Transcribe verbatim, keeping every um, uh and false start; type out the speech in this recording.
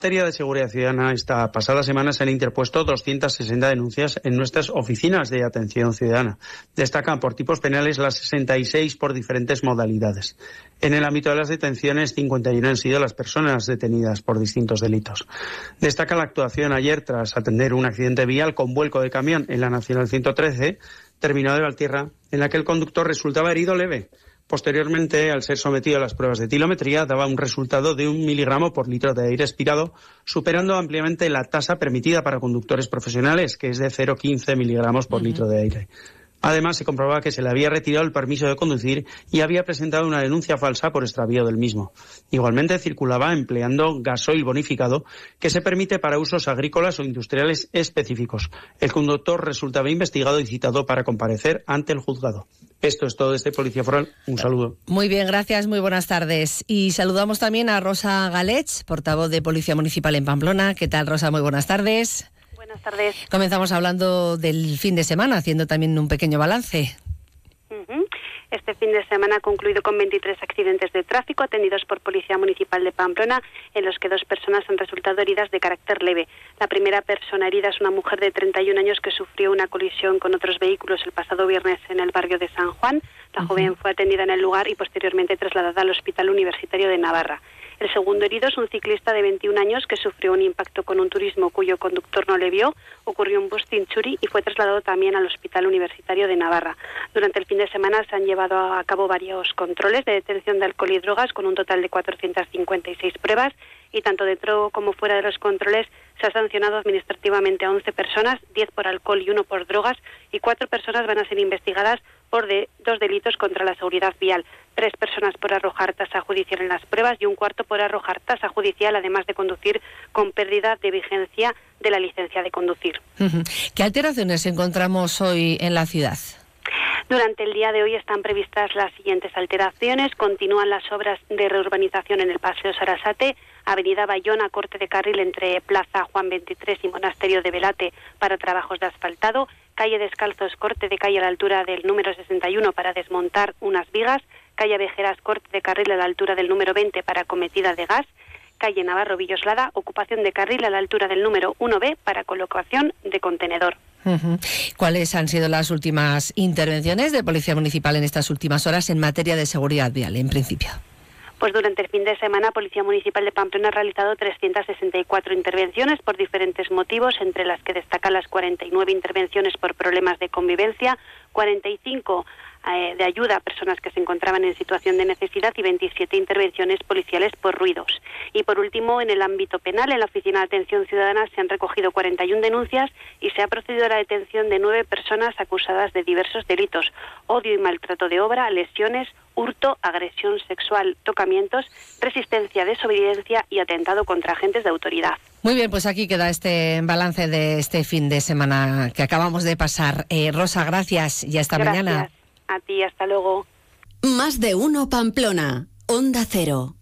En materia de seguridad ciudadana, esta pasada semana se han interpuesto doscientas sesenta denuncias en nuestras oficinas de atención ciudadana. Destacan por tipos penales las sesenta y seis por diferentes modalidades. En el ámbito de las detenciones, cincuenta y uno han sido las personas detenidas por distintos delitos. Destaca la actuación ayer tras atender un accidente vial con vuelco de camión en la Nacional ciento trece, terminado de Valtierra, en la que el conductor resultaba herido leve. Posteriormente, al ser sometido a las pruebas de tilometría, daba un resultado de un miligramo por litro de aire expirado, superando ampliamente la tasa permitida para conductores profesionales, que es de cero coma quince miligramos por uh-huh. litro de aire. Además, se comprobaba que se le había retirado el permiso de conducir y había presentado una denuncia falsa por extravío del mismo. Igualmente, circulaba empleando gasoil bonificado, que se permite para usos agrícolas o industriales específicos. El conductor resultaba investigado y citado para comparecer ante el juzgado. Esto es todo desde Policía Foral. Un saludo. Muy bien, gracias, muy buenas tardes. Y saludamos también a Rosa Galech, portavoz de Policía Municipal en Pamplona. ¿Qué tal, Rosa? Muy buenas tardes. Buenas tardes. Comenzamos hablando del fin de semana, haciendo también un pequeño balance. Uh-huh. Este fin de semana ha concluido con veintitrés accidentes de tráfico atendidos por Policía Municipal de Pamplona, en los que dos personas han resultado heridas de carácter leve. La primera persona herida es una mujer de treinta y un años que sufrió una colisión con otros vehículos el pasado viernes en el barrio de San Juan. La uh-huh. joven fue atendida en el lugar y posteriormente trasladada al Hospital Universitario de Navarra. El segundo herido es un ciclista de veintiún años que sufrió un impacto con un turismo cuyo conductor no le vio, ocurrió en Bostinchuri y fue trasladado también al Hospital Universitario de Navarra. Durante el fin de semana se han llevado a cabo varios controles de detención de alcohol y drogas con un total de cuatrocientas cincuenta y seis pruebas y tanto dentro como fuera de los controles se ha sancionado administrativamente a once personas, diez por alcohol y uno por drogas, y cuatro personas van a ser investigadas por de, dos delitos contra la seguridad vial, tres personas por arrojar tasa judicial en las pruebas y un cuarto por arrojar tasa judicial, además de conducir con pérdida de vigencia de la licencia de conducir. Uh-huh. ¿Qué alteraciones encontramos hoy en la ciudad? Durante el día de hoy están previstas las siguientes alteraciones. Continúan las obras de reurbanización en el Paseo Sarasate, Avenida Bayona, corte de carril entre Plaza Juan veintitrés y Monasterio de Velate para trabajos de asfaltado, calle Descalzos, corte de calle a la altura del número sesenta y uno para desmontar unas vigas, calle Vejeras, corte de carril a la altura del número veinte para cometida de gas, calle Navarro Villoslada, ocupación de carril a la altura del número uno be para colocación de contenedor. Uh-huh. ¿Cuáles han sido las últimas intervenciones de Policía Municipal en estas últimas horas en materia de seguridad vial, en principio? Pues durante el fin de semana, Policía Municipal de Pamplona ha realizado trescientas sesenta y cuatro intervenciones por diferentes motivos, entre las que destacan las cuarenta y nueve intervenciones por problemas de convivencia, cuarenta y cinco eh, de ayuda a personas que se encontraban en situación de necesidad y veintisiete intervenciones policiales por ruidos. Y por último, en el ámbito penal, en la Oficina de Atención Ciudadana se han recogido cuarenta y una denuncias y se ha procedido a la detención de nueve personas acusadas de diversos delitos: odio y maltrato de obra, lesiones, hurto, agresión sexual, tocamientos, resistencia, desobediencia y atentado contra agentes de autoridad. Muy bien, pues aquí queda este balance de este fin de semana que acabamos de pasar. Eh, Rosa, gracias y hasta gracias. mañana. A ti, hasta luego. Más de uno Pamplona, Onda Cero.